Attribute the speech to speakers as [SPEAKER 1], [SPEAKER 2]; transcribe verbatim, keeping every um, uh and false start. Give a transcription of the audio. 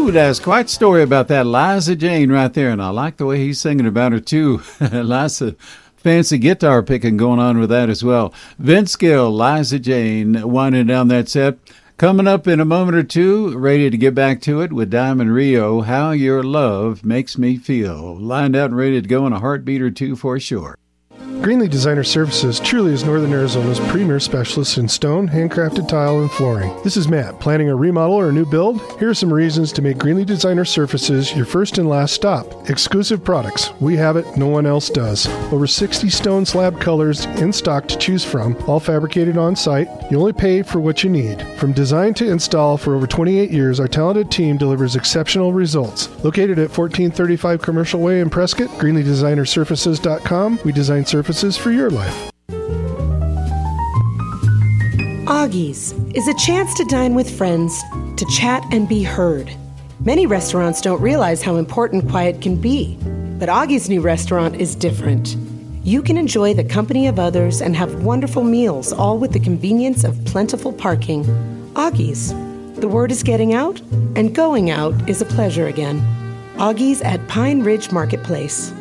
[SPEAKER 1] Ooh, that's quite a story about that Liza Jane right there, and I like the way he's singing about her, too. Liza, fancy guitar picking going on with that as well. Vince Gill, Liza Jane, winding down that set. Coming up in a moment or two, ready to get back to it with Diamond Rio, How Your Love Makes Me Feel. Lined out and ready to go in a heartbeat or two for sure.
[SPEAKER 2] Greenlee Designer Services truly is Northern Arizona's premier specialist in stone, handcrafted tile, and flooring. This is Matt. Planning a remodel or a new build? Here are some reasons to make Greenlee Designer Services your first and last stop. Exclusive products. We have it. No one else does. Over sixty stone slab colors in stock to choose from, all fabricated on site. You only pay for what you need. From design to install for over twenty-eight years, our talented team delivers exceptional results. Located at fourteen thirty-five Commercial Way in Prescott, greenlee designer services dot com. We design surfaces for your life.
[SPEAKER 3] Augie's is a chance to dine with friends, to chat and be heard. Many restaurants don't realize how important quiet can be, but Augie's new restaurant is different. You can enjoy the company of others and have wonderful meals, all with the convenience of plentiful parking. Augie's. The word is getting out, and going out is a pleasure again. Augie's at Pine Ridge Marketplace.